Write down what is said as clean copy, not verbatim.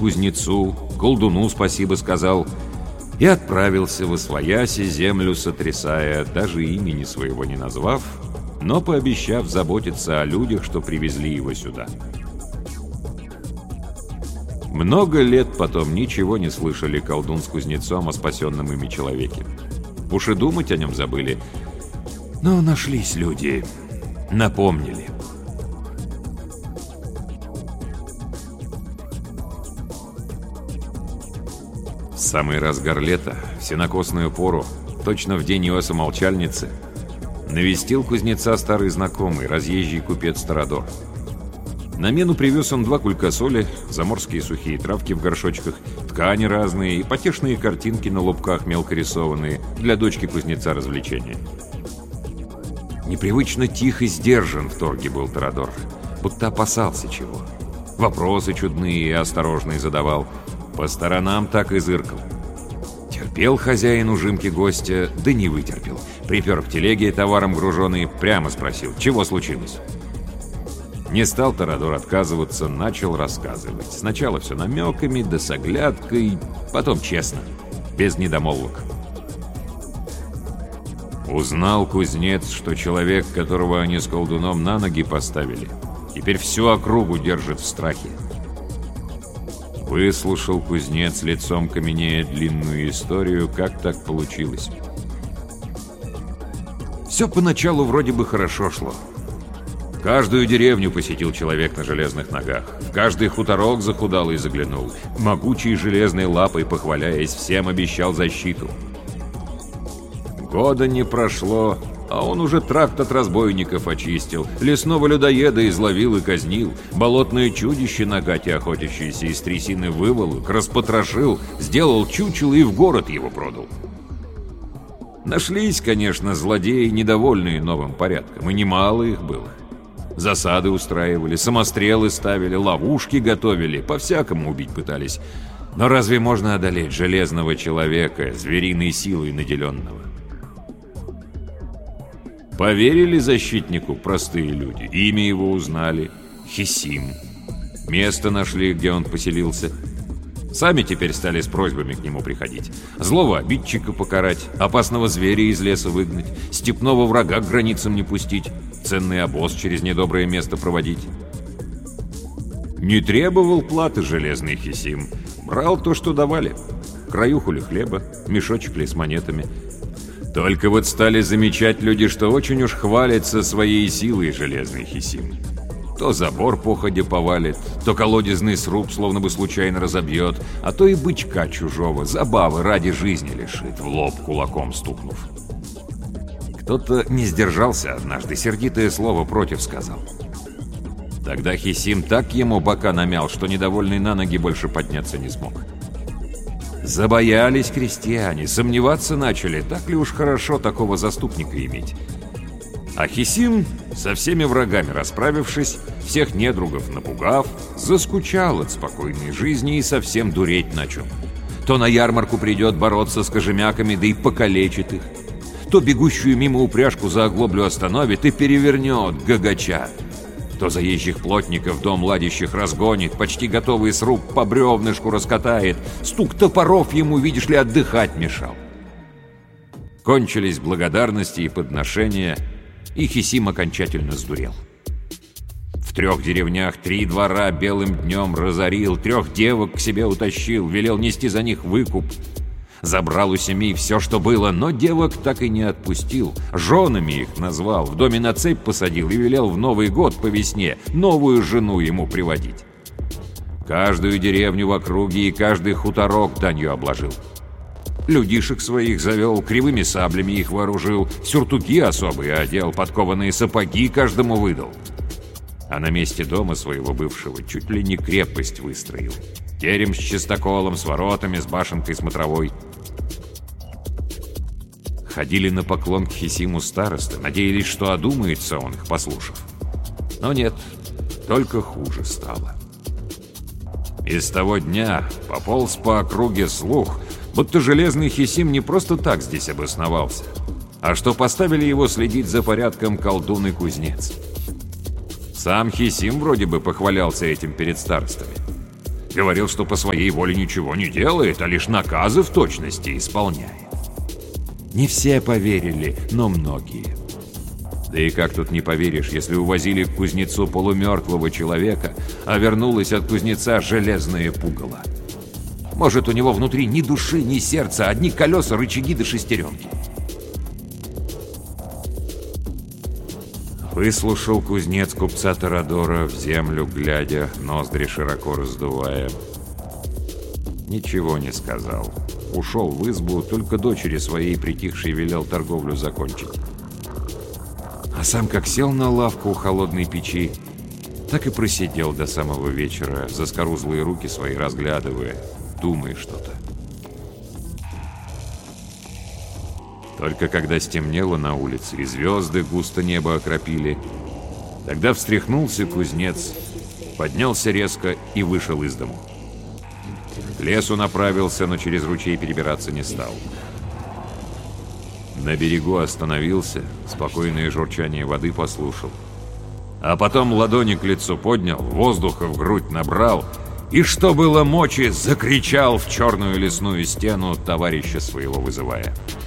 кузнецу, колдуну спасибо сказал и отправился восвояси, землю сотрясая, даже имени своего не назвав, но пообещав заботиться о людях, что привезли его сюда. Много лет потом ничего не слышали колдун с кузнецом о спасенном ими человеке. Уж и думать о нем забыли. Но нашлись люди, напомнили. В самый разгар лета, в сенокосную пору, точно в день Иоса Молчальницы, навестил кузнеца старый знакомый, разъезжий купец Торадор. На мену привез он 2 кулька соли, заморские сухие травки в горшочках, ткани разные и потешные картинки на лобках мелко рисованные для дочки кузнеца развлечения. Непривычно тих и сдержан в торге был Торадор, будто опасался чего. Вопросы чудные и осторожные задавал, по сторонам так и зыркал. Терпел хозяин ужимки гостя, да не вытерпел. Припер к телеге товаром груженный, прямо спросил, чего случилось. Не стал Торадор отказываться, начал рассказывать. Сначала все намеками, да с оглядкой, потом честно, без недомолвок. Узнал кузнец, что человек, которого они с колдуном на ноги поставили, теперь всю округу держит в страхе. Выслушал кузнец, лицом каменея, длинную историю, как так получилось. Все поначалу вроде бы хорошо шло. Каждую деревню посетил человек на железных ногах. В каждый хуторок захудалый заглянул. Могучей железной лапой, похваляясь, всем обещал защиту. Года не прошло, а он уже тракт от разбойников очистил, лесного людоеда изловил и казнил, болотное чудище на гате охотящееся из трясины выволок, распотрошил, сделал чучело и в город его продал. Нашлись, конечно, злодеи, недовольные новым порядком, и немало их было. Засады устраивали, самострелы ставили, ловушки готовили, по-всякому убить пытались. Но разве можно одолеть железного человека, звериной силой наделенного? Поверили защитнику простые люди, имя его узнали — Хисим. Место нашли, где он поселился. Сами теперь стали с просьбами к нему приходить. Злого обидчика покарать, опасного зверя из леса выгнать, степного врага к границам не пустить, ценный обоз через недоброе место проводить. Не требовал платы железный Хисим. Брал то, что давали. Краюху ли хлеба, мешочек ли с монетами. Только вот стали замечать люди, что очень уж хвалится своей силой железный Хисим. То забор походя повалит, то колодезный сруб словно бы случайно разобьет, а то и бычка чужого, забавы ради жизни лишит, в лоб кулаком стукнув. Кто-то не сдержался однажды, сердитое слово против сказал. Тогда Хисим так ему бока намял, что недовольный на ноги больше подняться не смог. Забоялись крестьяне, сомневаться начали, так ли уж хорошо такого заступника иметь. А Хисим, со всеми врагами расправившись, всех недругов напугав, заскучал от спокойной жизни и совсем дуреть начал. То на ярмарку придет бороться с кожемяками, да и покалечит их, то бегущую мимо упряжку за оглоблю остановит и перевернет, гагача, то заезжих плотников дом ладящих разгонит, почти готовый сруб по бревнышку раскатает, стук топоров ему, видишь ли, отдыхать мешал. Кончились благодарности и подношения, и Хисим окончательно сдурел. В 3 деревнях 3 двора белым днем разорил, 3 девок к себе утащил, велел нести за них выкуп. Забрал у семей все, что было, но девок так и не отпустил. Женами их назвал, в доме на цепь посадил и велел в Новый год по весне новую жену ему приводить. Каждую деревню в округе и каждый хуторок данью обложил. Людишек своих завел, кривыми саблями их вооружил, сюртуки особые одел, подкованные сапоги каждому выдал. А на месте дома своего бывшего чуть ли не крепость выстроил. Терем с чистоколом, с воротами, с башенкой смотровой. Ходили на поклон к Хисиму старосты, надеялись, что одумается он их, послушав. Но нет, только хуже стало. И с того дня пополз по округе слух, будто железный Хисим не просто так здесь обосновался, а что поставили его следить за порядком колдун и кузнец. Сам Хисим вроде бы похвалялся этим перед старостами. Говорил, что по своей воле ничего не делает, а лишь наказы в точности исполняет. Не все поверили, но многие. Да и как тут не поверишь, если увозили к кузнецу полумертвого человека, а вернулось от кузнеца железное пугало? Может, у него внутри ни души, ни сердца, одни колеса, рычаги да шестеренки. Выслушал кузнец купца Торадора, в землю глядя, ноздри широко раздувая. Ничего не сказал. Ушел в избу, только дочери своей притихшей велел торговлю закончить. А сам как сел на лавку у холодной печи, так и просидел до самого вечера, заскорузлые руки свои разглядывая, думая что-то. Только когда стемнело на улице и звезды густо небо окропили, тогда встряхнулся кузнец, поднялся резко и вышел из дому. К лесу направился, но через ручей перебираться не стал. На берегу остановился, спокойное журчание воды послушал. А потом ладони к лицу поднял, воздуха в грудь набрал и, что было мочи, закричал в черную лесную стену, товарища своего вызывая.